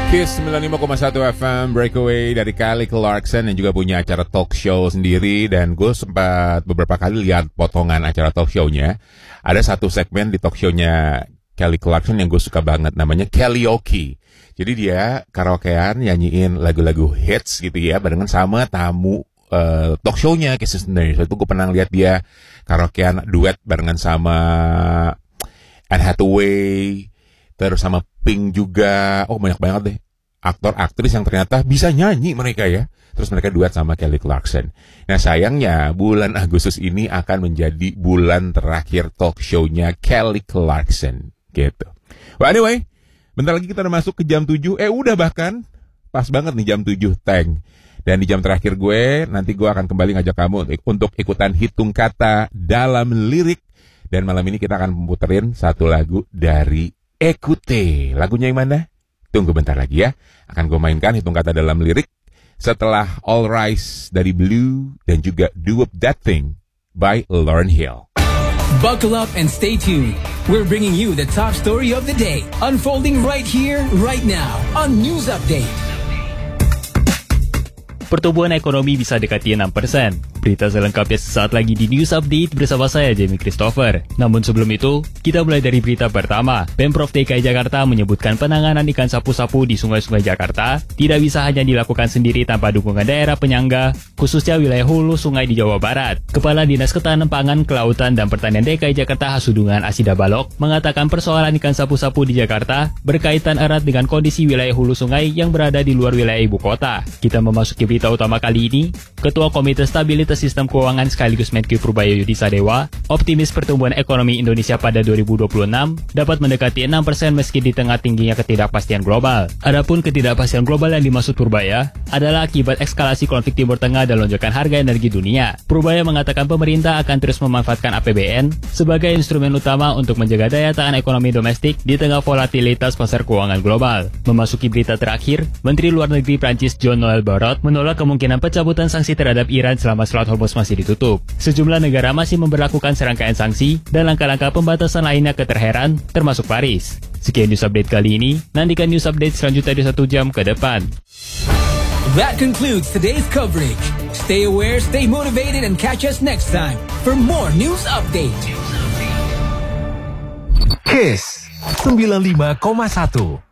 Kiss 95,1 FM Breakaway dari Kelly Clarkson yang juga punya acara talk show sendiri. Dan gue sempat beberapa kali lihat potongan acara talk show-nya. Ada satu segmen di talk show-nya Kelly Clarkson yang gue suka banget, namanya Kellyoke. Jadi dia karaokean nyanyiin lagu-lagu hits gitu ya, barengan sama tamu talk show-nya Kiss sendiri. So itu gue pernah lihat dia karaokean duet barengan sama Anne Hathaway, terus sama Pink juga. Oh, banyak banget deh aktor-aktris yang ternyata bisa nyanyi mereka ya. Terus mereka duet sama Kelly Clarkson. Nah sayangnya bulan Agustus ini akan menjadi bulan terakhir talk show-nya Kelly Clarkson gitu. Well anyway, bentar lagi kita udah masuk ke jam 7. Udah bahkan pas banget nih jam 7 Teng. Dan di jam terakhir gue, nanti gue akan kembali ngajak kamu untuk ikutan hitung kata dalam lirik. Dan malam ini kita akan memuterin satu lagu dari Ekute. Lagunya yang mana? Tunggu bentar lagi ya. Akan gue mainkan hitung kata dalam lirik setelah All Rise dari Blue dan juga Do Up That Thing by Lauryn Hill. Buckle up and stay tuned. We're bringing you the top story of the day, unfolding right here, right now on News Update. Pertumbuhan ekonomi bisa dekati 6%. Berita selengkapnya sesaat lagi di News Update bersama saya, Jamie Christopher. Namun sebelum itu, kita mulai dari berita pertama. Pemprov DKI Jakarta menyebutkan penanganan ikan sapu-sapu di sungai-sungai Jakarta tidak bisa hanya dilakukan sendiri tanpa dukungan daerah penyangga, khususnya wilayah hulu sungai di Jawa Barat. Kepala Dinas Ketahanan Pangan, Kelautan, dan Pertanian DKI Jakarta Hasudungan Asida Balok mengatakan persoalan ikan sapu-sapu di Jakarta berkaitan erat dengan kondisi wilayah hulu sungai yang berada di luar wilayah ibu kota. Kita memasuki berita utama kali ini. Ketua Komite Stabilitas Sistem Keuangan sekaligus Menkyu Purbayo Yudisadewa optimis pertumbuhan ekonomi Indonesia pada 2026 dapat mendekati 6% meski di tengah tingginya ketidakpastian global. Adapun ketidakpastian global yang dimaksud Purbaya adalah akibat eskalasi konflik Timur Tengah dan lonjakan harga energi dunia. Purbaya mengatakan pemerintah akan terus memanfaatkan APBN sebagai instrumen utama untuk menjaga daya tahan ekonomi domestik di tengah volatilitas pasar keuangan global. Memasuki berita terakhir, Menteri Luar Negeri Prancis Jean-Noël Barrot menolak kemungkinan pencabutan sanksi terhadap Iran selama Selat Hormuz masih ditutup. Sejumlah negara masih memberlakukan serangkaian sanksi dan langkah-langkah pembatasan lainnya ke Teheran, termasuk Paris. Sekian news update kali ini. Nantikan news update selanjutnya di 1 jam ke depan. That concludes today's coverage. Stay aware, stay motivated, and catch us next time for more news update. Kiss 95,1